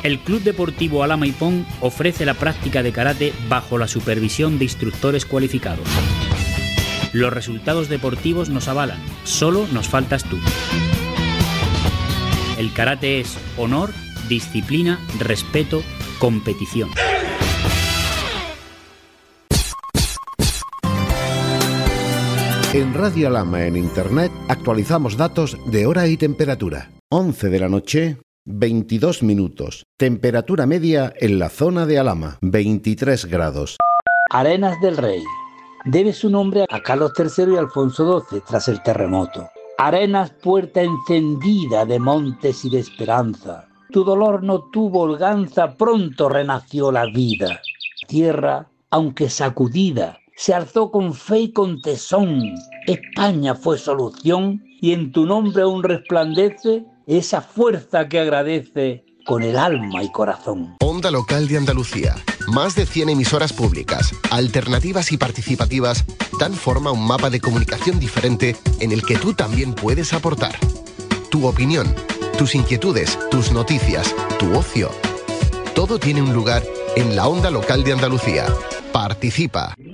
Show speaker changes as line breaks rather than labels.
El Club Deportivo Alhama Ipón ofrece la práctica de karate bajo la supervisión de instructores cualificados. Los resultados deportivos nos avalan, solo nos faltas tú. El karate es honor, disciplina, respeto, competición.
En Radio Alhama en Internet actualizamos datos de hora y temperatura. 11 de la noche, 22 minutos. Temperatura media en la zona de Alhama, 23 grados.
Arenas del Rey. Debe su nombre a Carlos III y Alfonso XII tras el terremoto. Arenas, puerta encendida de montes y de esperanza. Tu dolor no tuvo holganza, pronto renació la vida. Tierra, aunque sacudida, se alzó con fe y con tesón. España fue solución y en tu nombre aún resplandece esa fuerza que agradece con el alma y corazón.
Onda Local de Andalucía. Más de 100 emisoras públicas, alternativas y participativas dan forma a un mapa de comunicación diferente en el que tú también puedes aportar. Tu opinión, tus inquietudes, tus noticias, tu ocio. Todo tiene un lugar en la Onda Local de Andalucía. Participa.